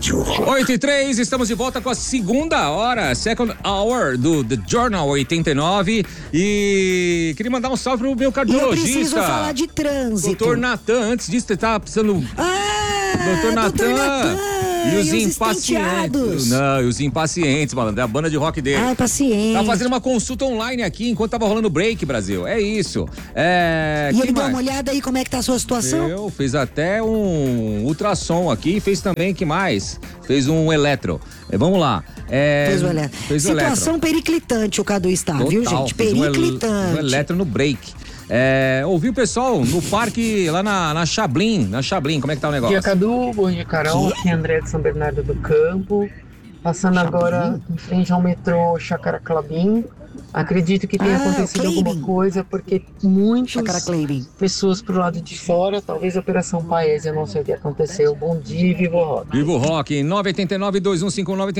Rádio Rock. 8h03, estamos de volta com a segunda hora, second hour do The Journal 89. E queria mandar um salve pro meu cardiologista. Eu preciso falar de trânsito. Doutor Natan, antes disso, você tava precisando. Doutor Natan. E os impacientes. Não, e os impacientes, malandro. É a banda de rock dele. Paciente. Tá fazendo uma consulta online aqui enquanto tava rolando o break, Brasil. É isso. E ele deu uma olhada aí como é que tá a sua situação? Eu fiz até um ultrassom aqui, fez também, que mais? Fez um eletro. Vamos lá. Fez o eletro. Situação periclitante o Cadu está, total, viu, gente? Periclitante. Um eletro no break. Ouvi o pessoal no parque lá na Chablin. Na Chablin, como é que tá o negócio? Bom dia, Cadu. Bom dia, Carol. Aqui é André de São Bernardo do Campo. Passando Chablin? Agora em frente ao metrô Chácara Clabin. Acredito que tenha acontecido alguma coisa, porque muitas pessoas pro lado de fora, talvez a Operação Paes, eu não sei o que aconteceu. Bom dia, Vivo Rock. Vivo Rock, 989-2159